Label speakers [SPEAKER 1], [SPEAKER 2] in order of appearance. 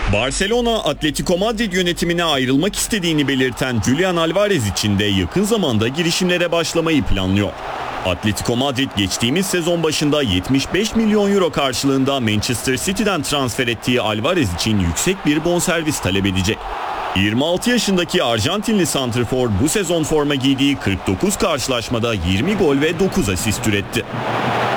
[SPEAKER 1] Barcelona, Atletico Madrid yönetimine ayrılmak istediğini belirten Julian Alvarez için de yakın zamanda girişimlere başlamayı planlıyor. Atletico Madrid geçtiğimiz sezon başında 75 milyon euro karşılığında Manchester City'den transfer ettiği Alvarez için yüksek bir bonservis talep edecek. 26 yaşındaki Arjantinli santrfor bu sezon forma giydiği 49 karşılaşmada 20 gol ve 9 asist üretti.